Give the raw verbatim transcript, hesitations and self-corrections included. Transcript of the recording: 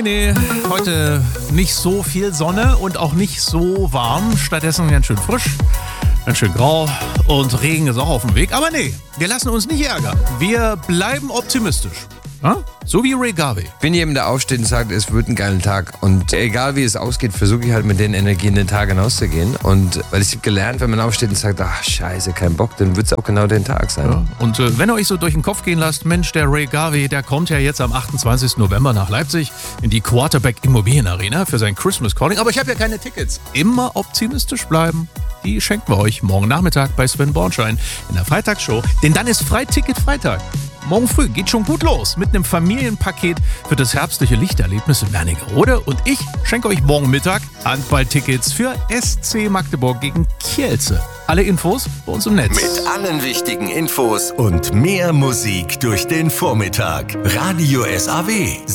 Nee, heute nicht so viel Sonne und auch nicht so warm. Stattdessen ganz schön frisch, ganz schön grau und Regen ist auch auf dem Weg. Aber nee, wir lassen uns nicht ärgern. Wir bleiben optimistisch. Ja? So wie Ray Garvey. Wenn jemand da aufsteht und sagt, es wird ein geiler Tag und egal wie es ausgeht, versuche ich halt mit den Energien den Tag hinauszugehen. Und weil ich habe gelernt, wenn man aufsteht und sagt, ach scheiße, kein Bock, dann wird es auch genau den Tag sein. Ja. Und äh, wenn ihr euch so durch den Kopf gehen lasst, Mensch, der Ray Garvey, der kommt ja jetzt am achtundzwanzigsten November nach Leipzig in die Quarterback Immobilienarena für sein Christmas Calling. Aber ich habe ja keine Tickets. Immer optimistisch bleiben. Die schenken wir euch morgen Nachmittag bei Sven Bornschein in der Freitagsshow. Denn dann ist Freiticket-Freitag. Morgen früh geht schon gut los mit einem Familienpaket für das herbstliche Lichterlebnis in Wernigerode. Und ich schenke euch morgen Mittag Handballtickets für S C Magdeburg gegen Kielce. Alle Infos bei uns im Netz. Mit allen wichtigen Infos und mehr Musik durch den Vormittag. Radio S A W.